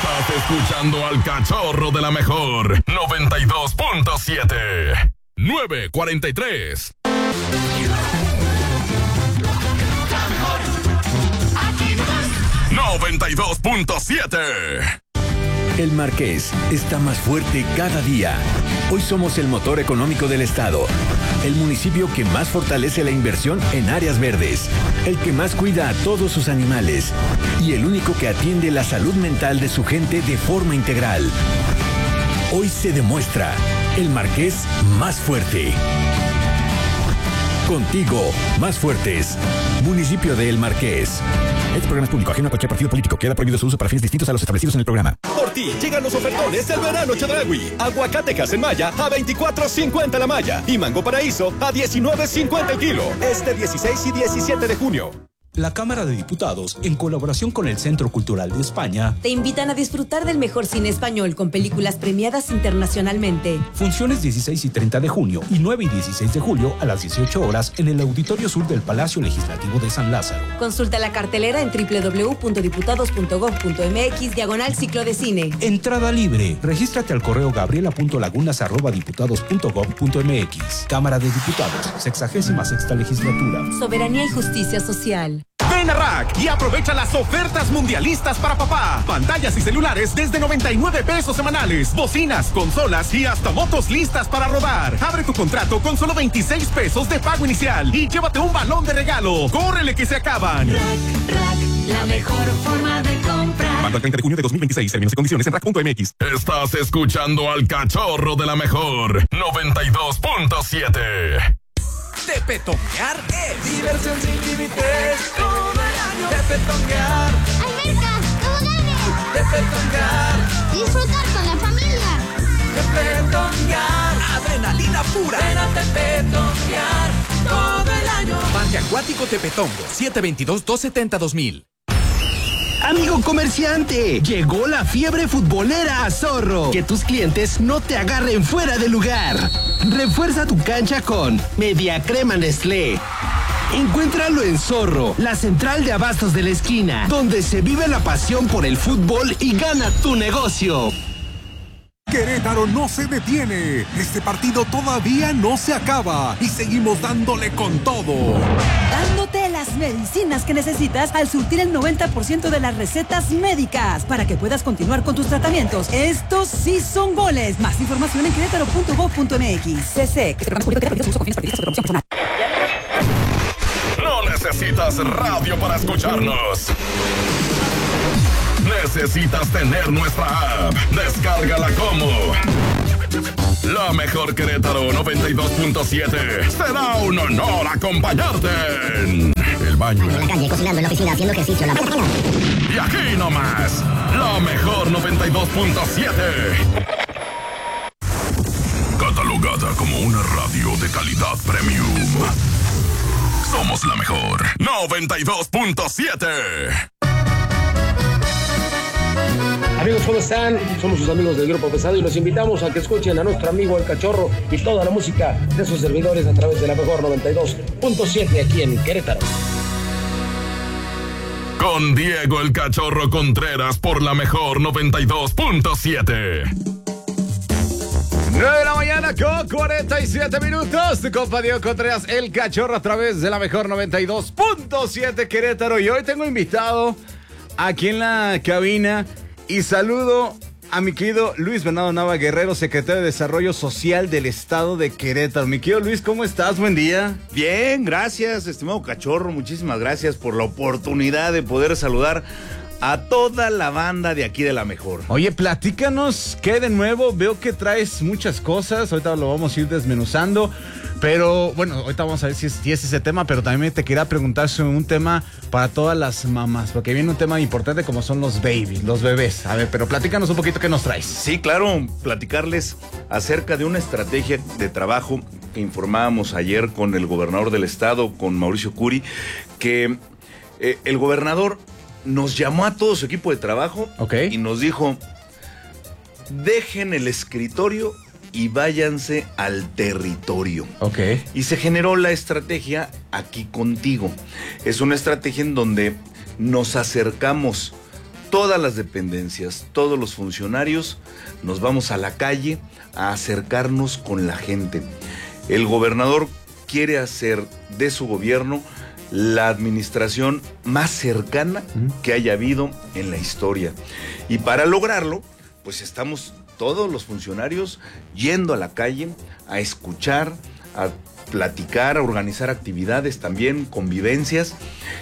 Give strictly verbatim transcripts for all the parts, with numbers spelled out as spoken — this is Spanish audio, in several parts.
Estás escuchando al Cachorro de la Mejor noventa y dos punto siete. nueve cuarenta y tres. noventa y dos punto siete. El Marqués está más fuerte cada día. Hoy somos el motor económico del estado, el municipio que más fortalece la inversión en áreas verdes, el que más cuida a todos sus animales y el único que atiende la salud mental de su gente de forma integral. Hoy se demuestra el Marqués más fuerte. Contigo, más fuertes. Municipio de El Marqués. Este programa es público, ajeno a cualquier partido político. Queda prohibido su uso para fines distintos a los establecidos en el programa. Por ti llegan los ofertones del verano Chedraui. Aguacate en malla a veinticuatro cincuenta la malla y mango paraíso a diecinueve cincuenta el kilo. Este dieciséis y diecisiete de junio. La Cámara de Diputados, en colaboración con el Centro Cultural de España, te invitan a disfrutar del mejor cine español con películas premiadas internacionalmente. Funciones dieciséis y treinta de junio y nueve y dieciséis de julio a las dieciocho horas en el Auditorio Sur del Palacio Legislativo de San Lázaro. Consulta la cartelera en doble u doble u doble u punto diputados punto gob punto eme equis diagonal ciclo de cine. Entrada libre. Regístrate al correo gabriela punto lagunas arroba diputados punto gob punto eme equis. Cámara de Diputados, sexagésima sexta legislatura. Soberanía y justicia social. Ven a Rack y aprovecha las ofertas mundialistas para papá. Pantallas y celulares desde noventa y nueve pesos semanales. Bocinas, consolas y hasta motos listas para rodar. Abre tu contrato con solo veintiséis pesos de pago inicial y llévate un balón de regalo. ¡Córrele que se acaban! Rack, Rack, la mejor forma de comprar. Manda el treinta de junio de dos mil veintiséis. Términos y condiciones en rack punto eme equis. Estás escuchando al Cachorro de la Mejor noventa y dos punto siete. De petonguear es diversión sin límites todo el año. De petonguear, albercas, toboganes. De petonguear, disfrutar con la familia. De petonguear, adrenalina pura. Ven a Tepetonguear todo el año. Parque Acuático Tepetongo, siete veintidós dos setenta dos mil. Amigo comerciante, llegó la fiebre futbolera a Zorro. Que tus clientes no te agarren fuera de lugar. Refuerza tu cancha con Media Crema Nestlé. Encuéntralo en Zorro, la central de abastos de la esquina, donde se vive la pasión por el fútbol y gana tu negocio. Querétaro no se detiene. Este partido todavía no se acaba y seguimos dándole con todo. Dándote las medicinas que necesitas al surtir el noventa por ciento de las recetas médicas para que puedas continuar con tus tratamientos. Estos sí son goles. Más información en querétaro punto gob punto eme equis. C C. No necesitas radio para escucharnos. Necesitas tener nuestra app. Descárgala como La Mejor Querétaro noventa y dos punto siete. Será un honor acompañarte en el baño, en la calle, cocinando, en la oficina, haciendo ejercicio, la... Y aquí nomás, La Mejor noventa y dos punto siete. Catalogada como una radio de calidad premium. Somos La Mejor noventa y dos punto siete. Amigos, ¿cómo están? Somos sus amigos del Grupo Pesado y los invitamos a que escuchen a nuestro amigo El Cachorro y toda la música de sus servidores a través de La Mejor noventa y dos punto siete aquí en Querétaro. Con Diego El Cachorro Contreras por La Mejor noventa y dos punto siete. nueve de la mañana con cuarenta y siete minutos. Tu compa Diego Contreras, El Cachorro, a través de La Mejor noventa y dos punto siete Querétaro. Y hoy tengo invitado aquí en la cabina y saludo a mi querido Luis Bernardo Nava Guerrero, secretario de Desarrollo Social del Estado de Querétaro. Mi querido Luis, ¿cómo estás? Buen día. Bien, gracias, estimado Cachorro. Muchísimas gracias por la oportunidad de poder saludar a toda la banda de aquí de La Mejor. Oye, platícanos, ¿qué de nuevo? Veo que traes muchas cosas, ahorita lo vamos a ir desmenuzando, pero bueno, ahorita vamos a ver si es, si es ese tema, pero también te quería preguntar sobre un tema para todas las mamás, porque viene un tema importante como son los babies, los bebés. A ver, pero platícanos un poquito, ¿qué nos traes? Sí, claro, platicarles acerca de una estrategia de trabajo que informábamos ayer con el gobernador del estado, con Mauricio Curi, que eh, el gobernador nos llamó a todo su equipo de trabajo, okay, y nos dijo: dejen el escritorio y váyanse al territorio. Okay. Y se generó la estrategia Aquí Contigo. Es una estrategia en donde nos acercamos todas las dependencias, todos los funcionarios, nos vamos a la calle a acercarnos con la gente. El gobernador quiere hacer de su gobierno la administración más cercana que haya habido en la historia. Y para lograrlo, pues estamos todos los funcionarios yendo a la calle a escuchar, a platicar, a organizar actividades también, convivencias,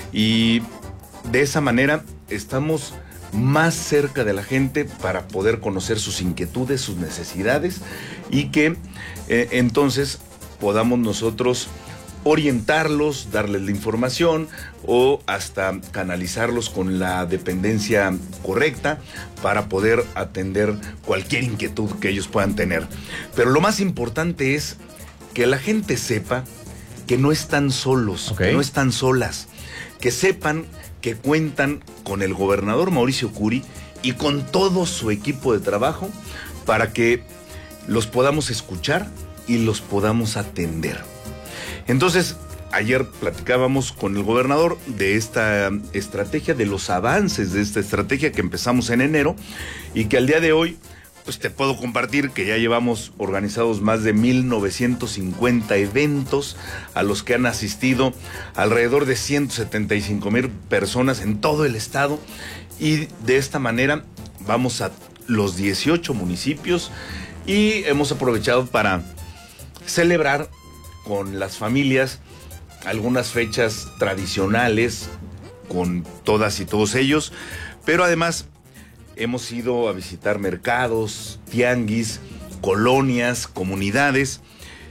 y de esa manera estamos más cerca de la gente para poder conocer sus inquietudes, sus necesidades, y que eh, entonces podamos nosotros orientarlos, darles la información o hasta canalizarlos con la dependencia correcta para poder atender cualquier inquietud que ellos puedan tener. Pero lo más importante es que la gente sepa que no están solos, okay. que no están solas, que sepan que cuentan con el gobernador Mauricio Curi y con todo su equipo de trabajo para que los podamos escuchar y los podamos atender. Entonces, ayer platicábamos con el gobernador de esta estrategia, de los avances de esta estrategia que empezamos en enero y que al día de hoy, pues te puedo compartir que ya llevamos organizados más de mil novecientos cincuenta eventos a los que han asistido alrededor de ciento setenta y cinco mil personas en todo el estado, y de esta manera vamos a los dieciocho municipios y hemos aprovechado para celebrar con las familias algunas fechas tradicionales con todas y todos ellos, pero además hemos ido a visitar mercados, tianguis, colonias, comunidades,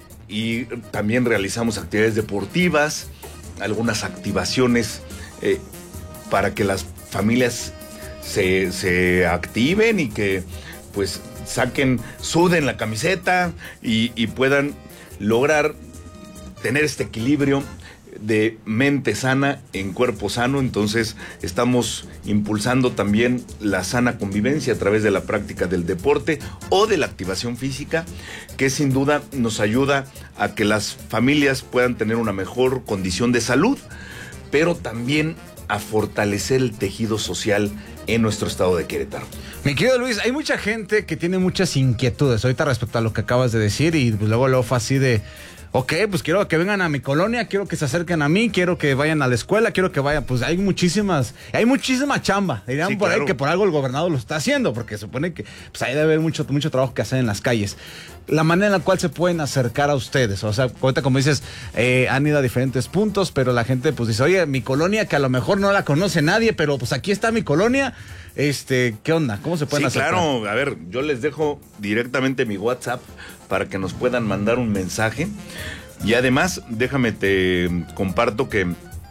y también realizamos actividades deportivas, algunas activaciones eh, para que las familias se, se activen y que pues saquen, suden la camiseta y, y puedan lograr tener este equilibrio de mente sana en cuerpo sano. Entonces estamos impulsando también la sana convivencia a través de la práctica del deporte o de la activación física, que sin duda nos ayuda a que las familias puedan tener una mejor condición de salud, pero también a fortalecer el tejido social en nuestro estado de Querétaro. Mi querido Luis, hay mucha gente que tiene muchas inquietudes ahorita respecto a lo que acabas de decir, y luego luego fue así de... Ok, pues quiero que vengan a mi colonia, quiero que se acerquen a mí, quiero que vayan a la escuela, quiero que vayan, pues hay muchísimas, hay muchísima chamba, dirían sí, por claro. ahí que por algo el gobernador lo está haciendo, porque supone que pues ahí debe haber mucho, mucho trabajo que hacer en las calles. La manera en la cual se pueden acercar a ustedes, o sea, ahorita como dices, eh, han ido a diferentes puntos, pero la gente pues dice, oye, mi colonia que a lo mejor no la conoce nadie, pero pues aquí está mi colonia, este, ¿qué onda? ¿Cómo se pueden sí, acercar? Claro, a ver, yo les dejo directamente mi WhatsApp para que nos puedan mandar un mensaje. Y además, déjame te comparto que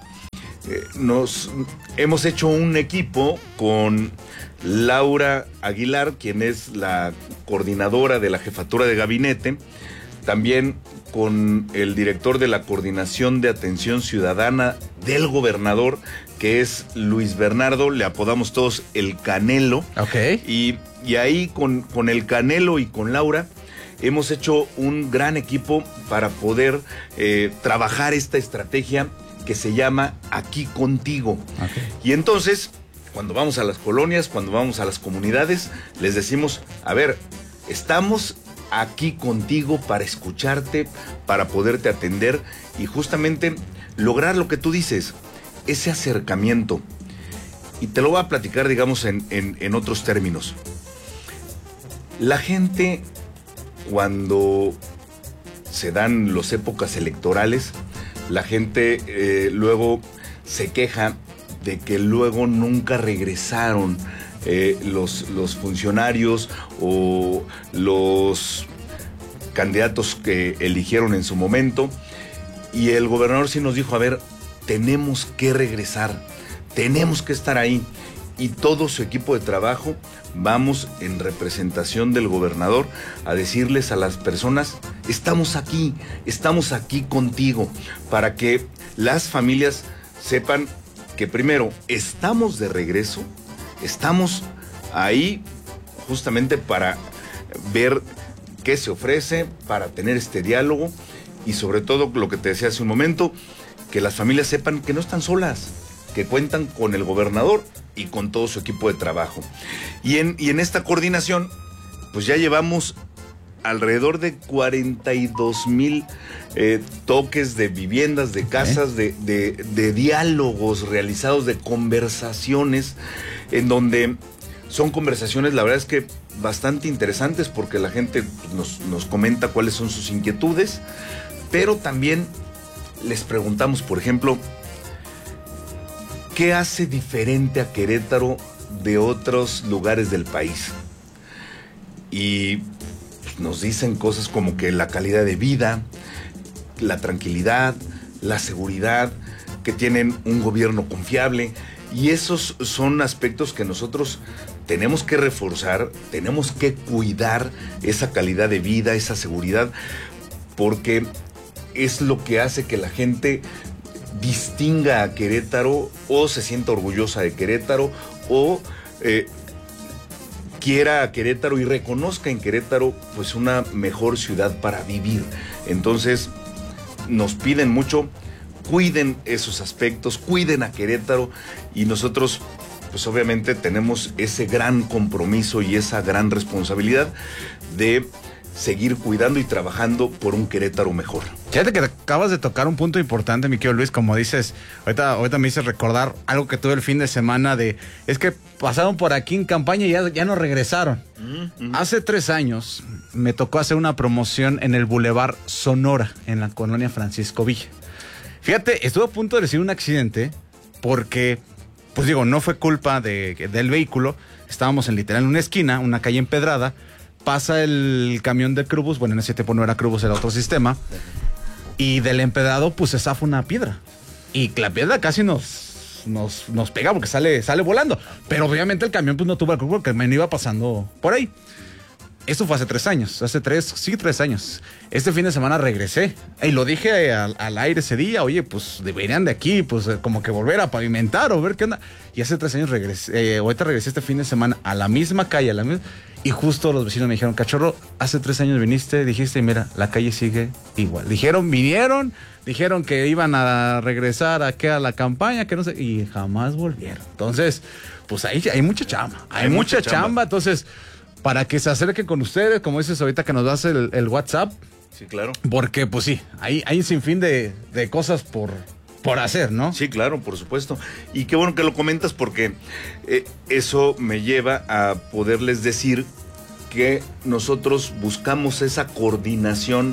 eh, nos hemos hecho un equipo con Laura Aguilar, quien es la coordinadora de la jefatura de gabinete, también con el director de la Coordinación de Atención Ciudadana del gobernador, que es Luis Bernardo, le apodamos todos el Canelo. Ok. Y, y ahí con, con el Canelo y con Laura hemos hecho un gran equipo para poder eh, trabajar esta estrategia que se llama Aquí Contigo. Okay. Y entonces, cuando vamos a las colonias, cuando vamos a las comunidades, les decimos, a ver, estamos aquí contigo para escucharte, para poderte atender y justamente lograr lo que tú dices, ese acercamiento. Y te lo voy a platicar, digamos, en, en, en otros términos. La gente... Cuando se dan las épocas electorales, la gente eh, luego se queja de que luego nunca regresaron eh, los, los funcionarios o los candidatos que eligieron en su momento. Y el gobernador sí nos dijo, a ver, tenemos que regresar, tenemos que estar ahí. Y todo su equipo de trabajo vamos en representación del gobernador a decirles a las personas, estamos aquí, estamos aquí contigo, para que las familias sepan que primero estamos de regreso, estamos ahí justamente para ver qué se ofrece, para tener este diálogo y sobre todo lo que te decía hace un momento, que las familias sepan que no están solas, que cuentan con el gobernador y con todo su equipo de trabajo. Y en, y en esta coordinación, pues ya llevamos alrededor de cuarenta y dos mil eh, toques de viviendas, de casas, de, de, de diálogos realizados, de conversaciones, en donde son conversaciones, la verdad es que bastante interesantes, porque la gente nos, nos comenta cuáles son sus inquietudes, pero también les preguntamos, por ejemplo, ¿qué hace diferente a Querétaro de otros lugares del país? Y nos dicen cosas como que la calidad de vida, la tranquilidad, la seguridad, que tienen un gobierno confiable, y esos son aspectos que nosotros tenemos que reforzar, tenemos que cuidar esa calidad de vida, esa seguridad, porque es lo que hace que la gente distinga a Querétaro, o se sienta orgullosa de Querétaro, o eh, quiera a Querétaro y reconozca en Querétaro pues una mejor ciudad para vivir. Entonces nos piden mucho, cuiden esos aspectos, cuiden a Querétaro, y nosotros pues obviamente tenemos ese gran compromiso y esa gran responsabilidad de seguir cuidando y trabajando por un Querétaro mejor. Fíjate que acabas de tocar un punto importante, mi querido Luis, como dices, ahorita, ahorita me hice recordar algo que tuve el fin de semana de, es que pasaron por aquí en campaña y ya, ya no regresaron. Mm-hmm. Hace tres años me tocó hacer una promoción en el Boulevard Sonora, en la colonia Francisco Villa. Fíjate, estuve a punto de recibir un accidente porque, pues digo, no fue culpa de, del vehículo, estábamos en literal en una esquina, una calle empedrada, pasa el camión de Crubus, bueno, en ese tiempo no era Crubus, era otro sistema, y del empedrado pues se zafa una piedra, y la piedra casi nos, nos, nos pega porque sale, sale volando, pero obviamente el camión pues no tuvo el culpa porque el camión iba pasando por ahí. Esto fue hace tres años, hace tres, sí, tres años. Este fin de semana regresé y lo dije al, al aire ese día, oye, pues deberían de aquí, pues como que volver a pavimentar o ver qué onda. Y hace tres años regresé, eh, ahorita regresé este fin de semana a la misma calle, a la misma, y justo los vecinos me dijeron, cachorro, hace tres años viniste, dijiste, y mira, la calle sigue igual. Dijeron, vinieron, dijeron que iban a regresar aquí a la campaña, que no sé, y jamás volvieron. Entonces, pues ahí hay mucha chamba, hay, hay mucha, mucha chamba. chamba, entonces... para que se acerquen con ustedes, como dices ahorita que nos das el, el WhatsApp. Sí, claro. Porque, pues sí, hay, hay un sinfín de, de cosas por, por hacer, ¿no? Sí, claro, por supuesto. Y qué bueno que lo comentas, porque eh, eso me lleva a poderles decir que nosotros buscamos esa coordinación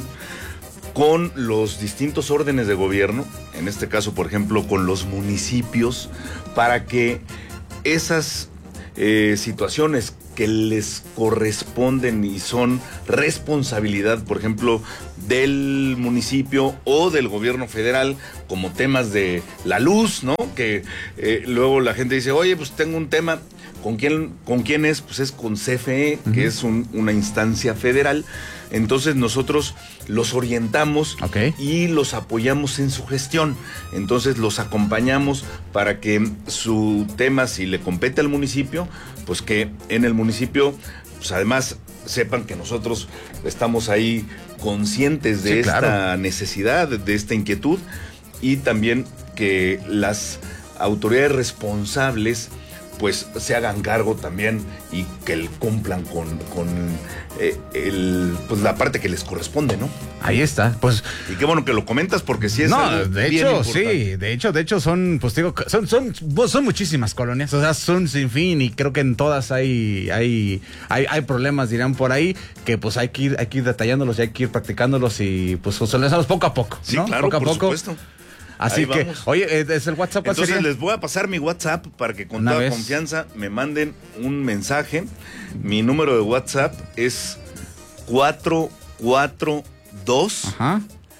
con los distintos órdenes de gobierno, en este caso, por ejemplo, con los municipios, para que esas eh, situaciones que les corresponden y son responsabilidad, por ejemplo, del municipio o del gobierno federal, como temas de la luz, ¿no? Que eh, luego la gente dice, oye, pues tengo un tema, ¿con quién, con quién es? Pues es con C F E, uh-huh. que es un, una instancia federal. Entonces nosotros los orientamos okay. y los apoyamos en su gestión. Entonces los acompañamos para que su tema, si le compete al municipio, pues que en el municipio, pues además sepan que nosotros estamos ahí conscientes de sí, esta claro. necesidad, de esta inquietud, y también que las autoridades responsables pues se hagan cargo también y que cumplan con, con eh, el, pues la parte que les corresponde, ¿no? Ahí está, pues. Y qué bueno que lo comentas, porque sí es no, algo de bien hecho, importante. sí, de hecho, de hecho son, pues digo, son, son, son muchísimas colonias, o sea, son sin fin, y creo que en todas hay, hay, hay, hay problemas, dirán por ahí, que pues hay que ir, hay que ir detallándolos y hay que ir practicándolos y pues solucionarlos poco a poco, sí, ¿no? claro, poco a por poco. supuesto. Así Ahí que, vamos. Oye, ¿es el WhatsApp? Entonces sería? les voy a pasar mi WhatsApp para que con Una toda vez. confianza me manden un mensaje. Mi número de WhatsApp es cuatro cuatro dos Ajá.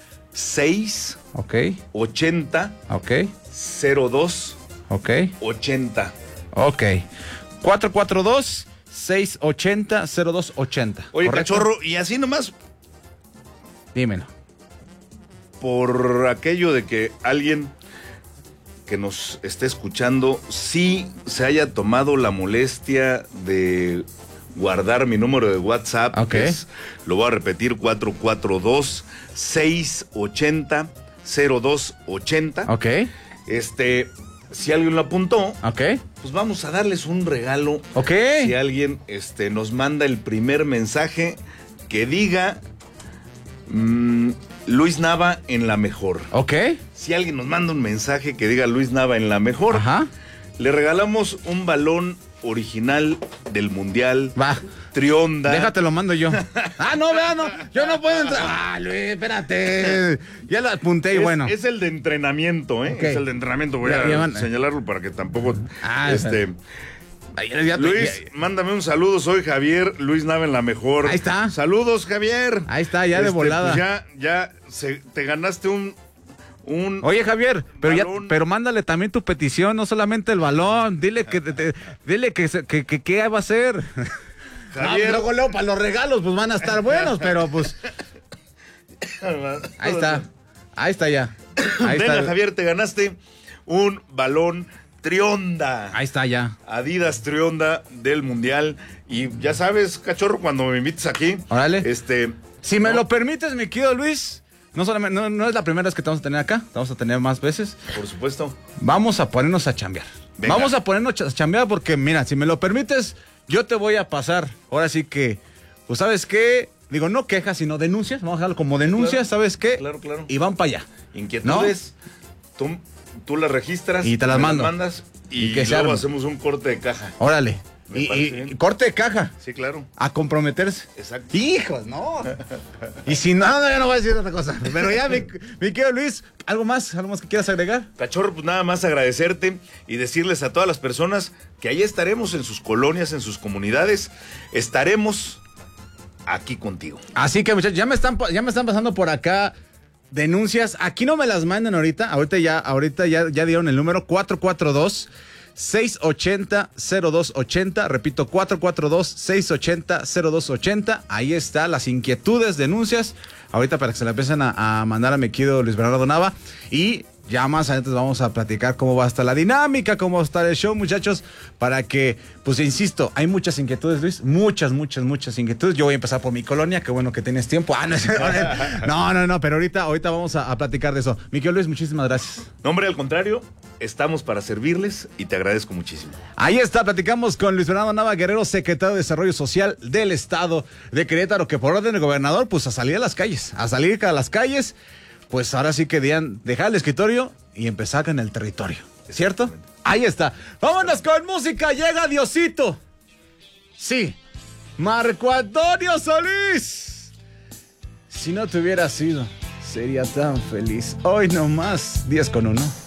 seis okay. ochenta okay. cero dos okay. ochenta. Ok. cuatro cuatro dos seis ochenta cero dos ochenta. Oye, ¿correcto? cachorro, y así nomás. Dímelo. Por aquello de que alguien que nos esté escuchando sí se haya tomado la molestia de guardar mi número de WhatsApp, okay. que es, lo voy a repetir, cuatro cuatro dos seis ochenta cero dos ochenta. Ok. Este, si alguien lo apuntó, ok, pues vamos a darles un regalo. Ok. Si alguien este, nos manda el primer mensaje que diga mmm, Luis Nava en la mejor. Ok. Si alguien nos manda un mensaje que diga Luis Nava en la mejor, ajá, le regalamos un balón original del Mundial. Va. Trionda. Déjate, lo mando yo. Ah, no, vea, no. Yo no puedo entrar. Ah, Luis, espérate. Ya lo apunté y es, bueno. Es el de entrenamiento, ¿eh? Okay. Es el de entrenamiento. Voy ya, a ya van... señalarlo para que tampoco. Ah, este. Ya, ya, Luis, ya, mándame un saludo. Soy Javier. Luis Nava en la mejor. Ahí está. Saludos, Javier. Ahí está, ya este, de volada. Pues ya, ya se, te ganaste un. Un Oye, Javier, pero ya, pero mándale también tu petición, no solamente el balón. Dile que, te, te, dile que, que, que, que va a ser. Javier. No, luego, luego, para los regalos, pues van a estar buenos, pero pues. Ahí está. Ahí está ya. Ahí Venga, está. Javier, te ganaste un balón Trionda. Ahí está ya. Adidas Trionda del Mundial. Y ya sabes, cachorro, cuando me invites aquí. Órale. Este. Si me ¿no? lo permites, mi querido Luis. No solamente, no, no es la primera vez que te vamos a tener acá, te vamos a tener más veces. Por supuesto. Vamos a ponernos a chambear. Venga. Vamos a ponernos a chambear porque, mira, si me lo permites, yo te voy a pasar. Ahora sí que, pues, ¿sabes qué? Digo, no quejas, sino denuncias. Vamos a dejarlo como denuncias, claro, ¿sabes qué? Claro, claro. Y van para allá. Inquietudes, ¿no? tú, tú las registras. Y te las mando. Las mandas y, y que luego hacemos un corte de caja. Órale. Y, y corte de caja. Sí, claro. A comprometerse. Exacto. Hijos, no. Y si no, no, ya no voy a decir otra cosa. Pero ya, mi, mi querido Luis, ¿algo más? ¿Algo más que quieras agregar? Cachorro, pues nada más agradecerte y decirles a todas las personas que ahí estaremos en sus colonias, en sus comunidades. Estaremos aquí contigo. Así que, muchachos, ya me están, ya me están pasando por acá denuncias. Aquí no me las mandan ahorita. Ahorita ya, ahorita ya, ya dieron el número cuatro cuatro dos, seis ocho cero, cero dos ocho cero. Repito, cuatro cuatro dos, seis ocho cero, cero dos ocho cero. Ahí está, las inquietudes, denuncias. Ahorita para que se la empiecen a, a mandar a mi querido Luis Bernardo Nava. Y ya más adelante vamos a platicar cómo va a estar la dinámica, cómo va a estar el show, muchachos, para que, pues insisto, hay muchas inquietudes, Luis, muchas, muchas, muchas inquietudes. Yo voy a empezar por mi colonia, qué bueno que tienes tiempo. Ah, no, no, no, no, pero ahorita, ahorita vamos a, a platicar de eso. Mi querido Luis, muchísimas gracias. No, hombre, al contrario, estamos para servirles y te agradezco muchísimo. Ahí está, platicamos con Luis Bernardo Nava Guerrero, secretario de Desarrollo Social del Estado de Querétaro, que por orden del gobernador, pues a salir a las calles, a salir a las calles. Pues ahora sí que digan, dejar el escritorio y empezar en el territorio, ¿cierto? Ahí está. Vámonos con música, llega Diosito. Sí, Marco Antonio Solís. Si no te hubiera sido, sería tan feliz. Hoy nomás, diez con uno.